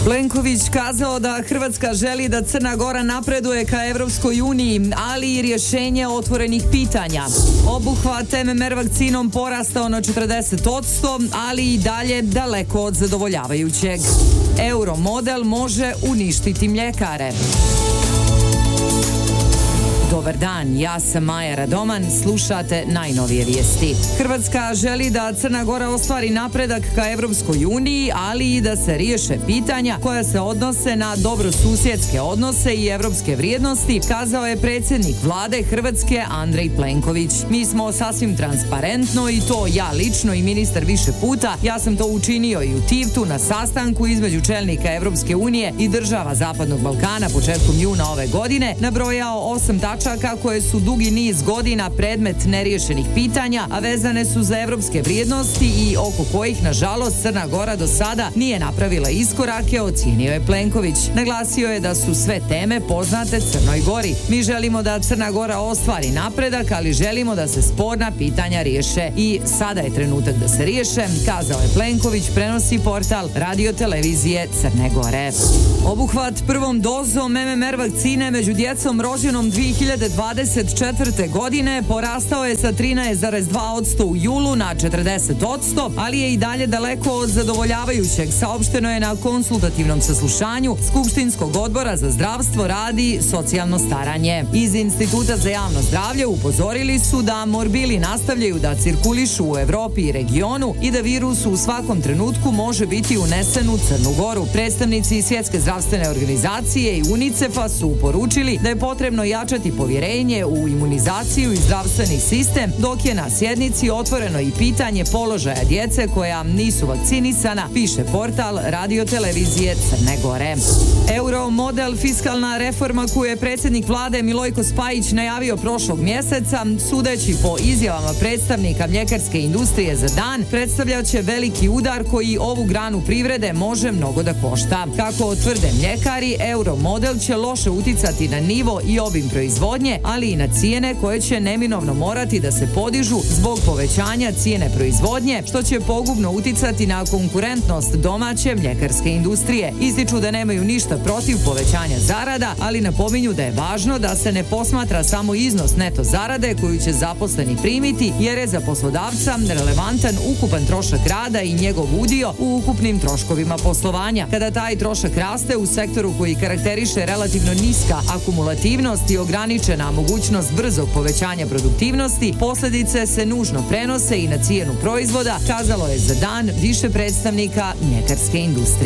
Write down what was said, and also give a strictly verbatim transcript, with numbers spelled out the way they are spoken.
Plenković kazao da Hrvatska želi da Crna Gora napreduje ka Evropskoj uniji, ali i rješenje otvorenih pitanja. Obuhvat M M R vakcinom porastao na četrdeset posto, ali i dalje daleko od zadovoljavajućeg. Euro model može uništiti mljekare. Dobar dan, ja sam Maja Radoman, slušate najnovije vijesti. Hrvatska želi da Crna Gora ostvari napredak ka Evropskoj uniji, ali i da se riješe pitanja koja se odnose na dobrosusjedske odnose i evropske vrijednosti, kazao je predsjednik vlade Hrvatske Andrej Plenković. Mi smo sasvim transparentno, i to ja lično i ministar više puta, ja sam to učinio i u Tivtu na sastanku između čelnika Evropske unije i država Zapadnog Balkana početkom juna ove godine, nabrojao osam tačaka koje su dugi niz godina predmet neriješenih pitanja, a vezane su za evropske vrijednosti i oko kojih, nažalost, Crna Gora do sada nije napravila iskorake, ocijenio je Plenković. Naglasio je da su sve teme poznate Crnoj Gori. Mi želimo da Crna Gora ostvari napredak, ali želimo da se sporna pitanja riješe. I sada je trenutak da se riješe, kazao je Plenković, prenosi portal radio-televizije Crne Gore. Obuhvat prvom dozom M M R vakcine među djecom rođenom dvije hiljade dvadeset četvrte. godine porastao je sa trinaest zarez dva posto u julu na četrdeset posto, ali je i dalje daleko od zadovoljavajućeg, saopšteno je na konsultativnom saslušanju Skupštinskog odbora za zdravstvo, rad i socijalno staranje. Iz Instituta za javno zdravlje upozorili su da morbili nastavljaju da cirkulišu u Evropi i regionu i da virus u svakom trenutku može biti unesen u Crnu Goru. Predstavnici Svjetske zdravstvene organizacije i UNICEF-a su poručili da je potrebno jačati povjerenje u imunizaciju i zdravstveni sistem, dok je na sjednici otvoreno i pitanje položaja djece koja nisu vakcinisana, piše portal radio-televizije Crne Gore. Euro model, fiskalna reforma koju je predsjednik vlade Milojko Spajić najavio prošlog mjeseca, sudeći po izjavama predstavnika mljekarske industrije za dan, predstavljaće veliki udar koji ovu granu privrede može mnogo da košta. Kako tvrde mljekari, euro model će loše uticati na nivo i obim proizvodnje, ali i na cijene koje će neminovno morati da se podižu zbog povećanja cijene proizvodnje, što će pogubno uticati na konkurentnost domaće mljekarske industrije. Ističu da nemaju ništa protiv povećanja zarada, ali napominju da je važno da se ne posmatra samo iznos neto zarade koju će zaposleni primiti, jer je za poslodavca relevantan ukupan trošak rada i njegov udio u ukupnim troškovima poslovanja. Kada taj trošak raste u sektoru koji karakteriše relativno niska akumulativnost i ograničena mogućnost brzog povećanja produktivnosti, posljedice se nužno prenose i na cijenu proizvoda, kazalo je za dan više predstavnika mljekarske industrije.